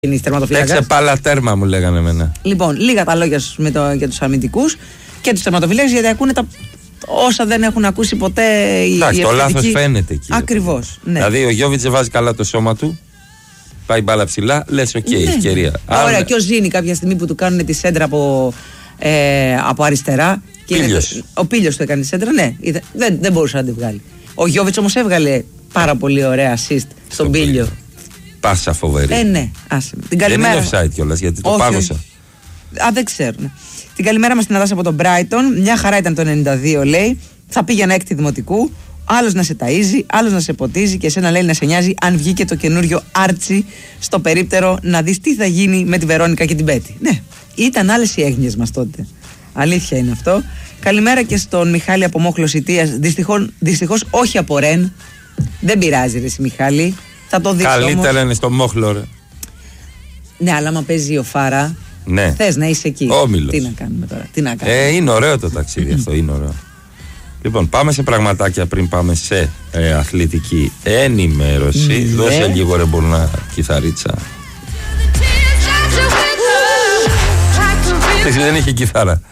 Παίξε πάλα τέρμα, μου λέγανε εμένα. Λοιπόν, λίγα τα λόγια για τους αμυντικούς και τους τερματοφύλακες, γιατί ακούνε όσα δεν έχουν ακούσει ποτέ οι εντάξει, το λάθος φαίνεται εκεί. Ακριβώς. Ναι. Δηλαδή, ο Γιώβιτς βάζει καλά το σώμα του, πάει μπάλα ψηλά, λες οκ, ευκαιρία. Ωραία, και ο Ζήνη κάποια στιγμή που του κάνουν τη σέντρα από αριστερά. Ο Πίλιος του έκανε τη σέντρα, ναι, δεν μπορούσε να τη βγάλει. Ο Γιώβιτς όμως έβγαλε πάρα πολύ ωραία assist στον Πίλιο. Πάσα φοβερή. Ναι, άσε. Δεν είναι offside κιόλας, γιατί το πάγωσα. Δεν ξέρω. Ναι. Την καλημέρα μας την Αδάσα από τον Brighton. Μια χαρά ήταν το 92, λέει. Θα πήγαινα έκτη δημοτικού. Άλλος να σε ταΐζει, άλλος να σε ποτίζει και εσένα, λέει, να σε νοιάζει αν βγήκε το καινούριο Άρτσι στο περίπτερο να δεις τι θα γίνει με τη Βερόνικα και την Πέτη. Ναι, ήταν άλλες οι έγνοιες μας τότε. Αλήθεια είναι αυτό. Καλημέρα και στον Μιχάλη από Μόχλος Ιτίας. Δυστυχώς όχι από Ρεν. Δεν πειράζει, ρε Μιχάλη. Θα το δεις. Καλύτερα είναι στο Μόχλο, ρε. Ναι, αλλά άμα παίζει ο Φάρα, ναι. Θες να είσαι εκεί. Όμιλος. Τι να κάνουμε τώρα. Τι να κάνουμε. Είναι ωραίο το ταξίδι αυτό, είναι ωραίο. Λοιπόν, πάμε σε πραγματάκια πριν πάμε σε αθλητική ενημέρωση. Δώσε λίγο ρε Μπουρνά κιθαρίτσα. Δεν είχε κιθάρα.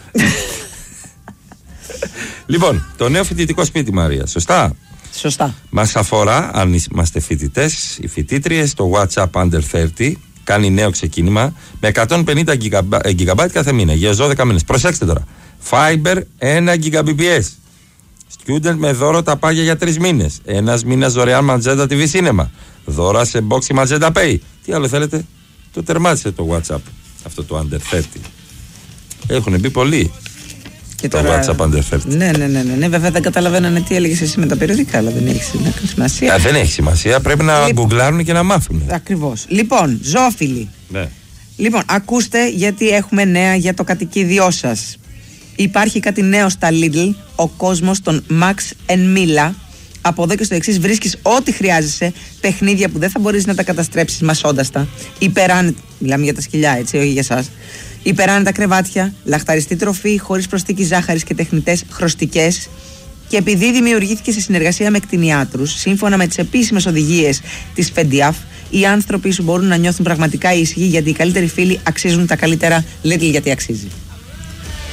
Λοιπόν, το νέο φοιτητικό σπίτι, Μαρία, σωστά? Σωστά. Μας αφορά, αν είμαστε φοιτητές, οι φοιτήτριες, το WhatsApp Under 30 κάνει νέο ξεκίνημα με 150 GB κάθε μήνα για 12 μήνες. Προσέξτε τώρα. Fiber 1 Gbps. Student με δώρο τα πάγια για 3 μήνες. 1 μήνας δωρεάν Magenta TV Cinema. Δώρα σε box Magenta Pay. Τι άλλο θέλετε? Το τερμάτισε το WhatsApp. Αυτό το Under 30. Έχουν μπει πολλοί. Και το WhatsApp Under 30. Ναι, βέβαια δεν καταλαβαίνανε τι έλεγες εσύ με τα περιοδικά, αλλά δεν έχει σημασία. Δεν έχει σημασία, πρέπει να γκουγκλάρουν και να μάθουν. Ακριβώς. Λοιπόν, ζώφιλοι. Ναι. Λοιπόν, ακούστε, γιατί έχουμε νέα για το κατοικίδιό σας. Υπάρχει κάτι νέο στα Lidl, ο κόσμος των Max & Mila. Από εδώ και στο εξής βρίσκεις ό,τι χρειάζεσαι, παιχνίδια που δεν θα μπορείς να τα καταστρέψεις μασώντας τα. Μιλάμε για τα σκυλιά, έτσι, όχι για εσάς. Υπεράνετα κρεβάτια, λαχταριστή τροφή χωρίς προσθήκη ζάχαρης και τεχνητές χρωστικές. Και επειδή δημιουργήθηκε σε συνεργασία με κτηνιάτρους, σύμφωνα με τις επίσημες οδηγίες της FEDIAF, οι άνθρωποι σου μπορούν να νιώθουν πραγματικά ήσυχοι, γιατί οι καλύτεροι φίλοι αξίζουν τα καλύτερα. Lidl, γιατί αξίζει.